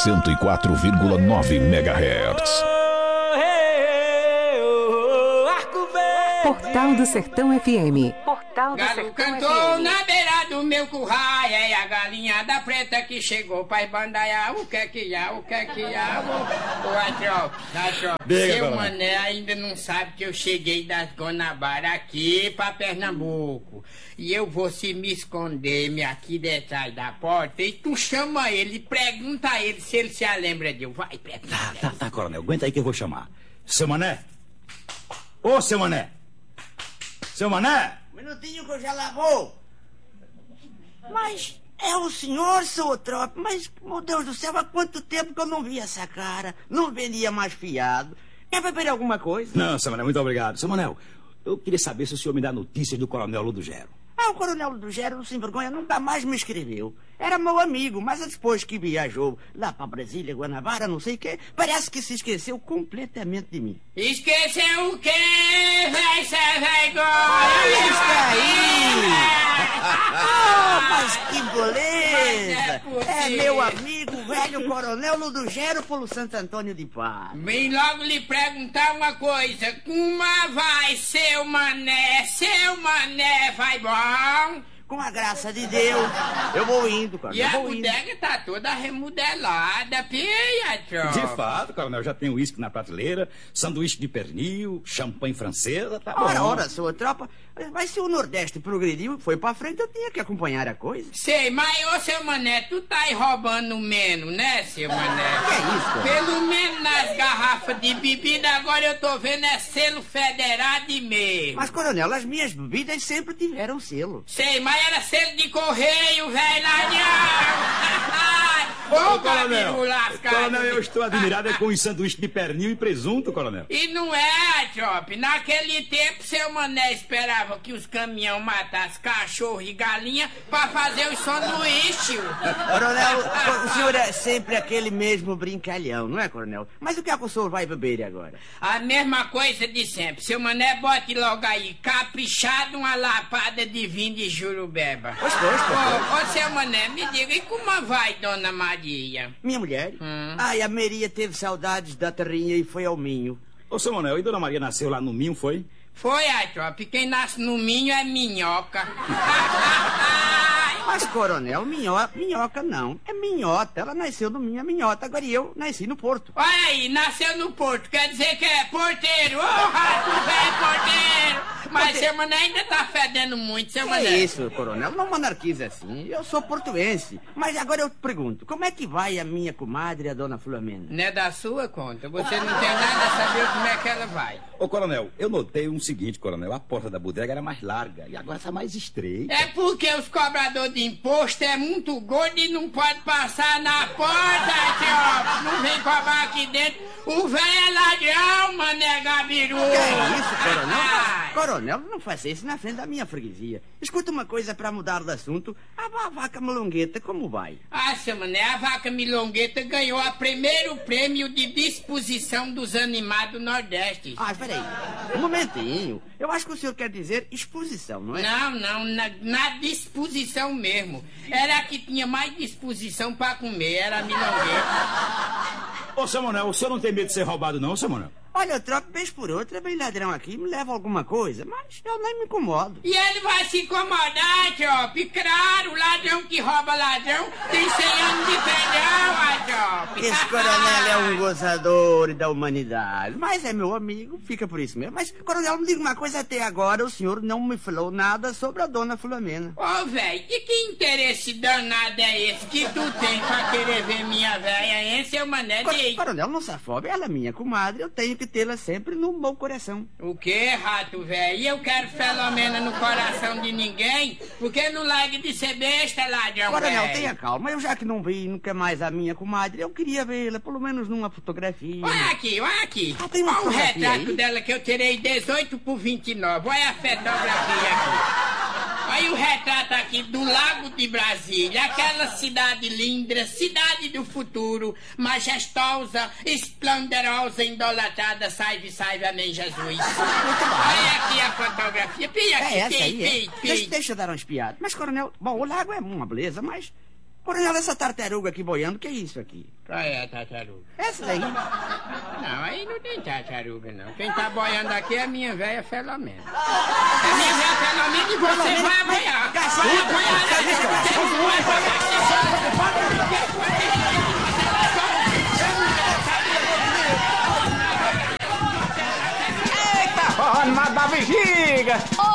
104,9 MHz. Portal do Sertão FM. Portal do Galo Sertão cantou FM. na beira do meu curral, é a galinha da preta que chegou pra bandaiar. O que é que há, o que é que há? Ô, Atrope, seu mané ainda não sabe que eu cheguei das Guanabara aqui pra Pernambuco. E eu vou se me esconder-me aqui detrás da porta e tu chama ele, pergunta a ele se ele se lembra de eu. Vai, pergunta. Tá, coronel, aguenta aí que eu vou chamar. Seu Mané? Ô, seu Mané! Seu Mané? Minutinho que eu já lavou. Mas é o senhor, seu Trope? Mas, meu Deus do céu, há quanto tempo que eu não vi essa cara? Não venia mais fiado. Quer beber alguma coisa? Não, seu Manel, muito obrigado. Seu Manel, eu queria saber se o senhor me dá notícias do coronel Ludogero. O coronel do Gero, sem vergonha, nunca mais me escreveu. Era meu amigo, mas depois que viajou lá pra Brasília, Guanabara, não sei o quê, parece que se esqueceu completamente de mim. Esqueceu o quê, véi, cê vergonha? Olha isso aí! Mas que beleza! É meu amigo, velho coronel Ludogero pelo Santo Antônio de Paz. Vim logo lhe perguntar uma coisa. Como vai, seu mané? Seu mané vai bom? Com a graça de Deus, eu vou indo, coronel. E a vou indo. bodega tá toda remodelada, pia, De fato, coronel, já tem uísque na prateleira, sanduíche de pernil, champanhe francesa, tá bom. Ora, sua tropa, mas se o Nordeste progrediu e foi pra frente, eu tinha que acompanhar a coisa. Sei, mas ô, seu mané, tu tá aí roubando menos, né, seu mané? Que é isso, coronel? Pelo menos nas garrafas de bebida, agora eu tô vendo é selo federado mesmo. Mas, coronel, as minhas bebidas sempre tiveram selo. Sei, mas era selo de correio, velho ladrão! Ô, coronel, lascado! coronel, eu estou admirado com os sanduíches de pernil e presunto, coronel. E não é, Trop. Naquele tempo, seu mané esperava que os caminhão matassem cachorro e galinha pra fazer os sanduíches. Coronel, o senhor é sempre aquele mesmo brincalhão, não é, coronel? Mas o que é que o senhor vai beber agora? A mesma coisa de sempre. Seu mané, bote logo aí, caprichado, uma lapada de vinho de jurubeba. Pois. Ô, seu mané, me diga, e como vai, dona Maria? Minha mulher? Ai, a Maria teve saudades da terrinha e foi ao Minho. Ô, seu Manel, e dona Maria nasceu lá no Minho, foi? Foi, Trop. Quem nasce no Minho é minhoca. Mas, coronel, minhoca não. É minhota. Ela nasceu no Minho, é minhota. Agora eu nasci no Porto. Olha aí, nasceu no Porto, quer dizer que é porteiro. Ô, rato velho porteiro. Mas seu mané ainda tá fedendo muito, seu mané. É isso, coronel. Não monarquize assim. Eu sou portuense. Mas agora eu te pergunto, como é que vai a minha comadre, a dona Filomena? Não é da sua conta. Você não tem nada a saber como é que ela vai. Ô, coronel, eu notei um seguinte, coronel. A porta da bodega era mais larga e agora tá mais estreita. É porque os cobradores de imposto é muito gordo e não pode passar na porta, tio. Não vem cobrar aqui dentro. O velho é ladrão, mané Gabiru. Que é isso, coronel? Coronel, não faça isso na frente da minha freguesia. Escuta uma coisa pra mudar de assunto. A vaca melongueta, como vai? Ah, seu mané, a vaca milongueta ganhou o primeiro prêmio de disposição dos animais do Nordeste. Ah, peraí. Um momentinho. Eu acho que o senhor quer dizer exposição, não é? Não, na disposição mesmo. Era a que tinha mais disposição pra comer, era a milongueta. Ô, seu Manel, o senhor não tem medo de ser roubado não, seu Manel? Olha, eu troco vez por outra, bem ladrão aqui, me leva alguma coisa, mas eu nem me incomodo. E ele vai se incomodar, Trop. Claro, ladrão que rouba ladrão tem 100 anos de perdão, Trop. Esse coronel é um gozador da humanidade, mas é meu amigo, fica por isso mesmo. Mas, coronel, me diga uma coisa, até agora o senhor não me falou nada sobre a dona Filomena. Ô, velho, e que interesse danado é esse que tu tem pra querer ver minha velha, hein, seu mané? Coronel, não se afobe, ela é minha comadre, eu tenho que tê-la sempre no meu coração. O que, rato velho? E eu quero Filomena no coração de ninguém, porque não largue de ser besta, ladrão. Coronel, velho. tenha calma, eu já que não vi nunca mais a minha comadre, eu queria vê-la, pelo menos numa fotografia. Olha aqui. Ah, tem uma Olha o fotografia retrato aí? dela que eu tirei 18 por 29. Olha a fotografia aqui. Olha o retrato aqui do Lago de Brasília, aquela cidade linda, cidade do futuro, majestosa, esplendorosa, idolatrada, salve, amém, Jesus. Olha aqui a fotografia, pia aqui, É essa aí, pi. Deixa eu dar uma espiada. Mas, coronel, bom, o lago é uma beleza, mas Coronel, essa tartaruga aqui boiando, o que é isso aqui? Qual é a tartaruga? Essa daí. Não, aí não tem tartaruga, não. Quem tá boiando aqui é a minha velha Filomena. A minha velha Filomena e você vai boiar. Vai boiar. Eita, forró animado da bexiga!